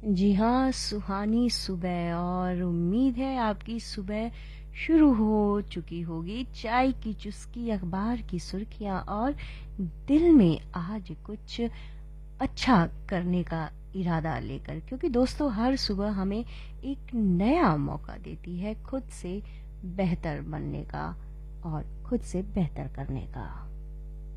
जी हाँ, सुहानी सुबह और उम्मीद है आपकी सुबह शुरू हो चुकी होगी। चाय की चुस्की, अखबार की सुर्खियाँ और दिल में आज कुछ अच्छा करने का इरादा लेकर, क्योंकि दोस्तों हर सुबह हमें एक नया मौका देती है खुद से बेहतर बनने का और खुद से बेहतर करने का।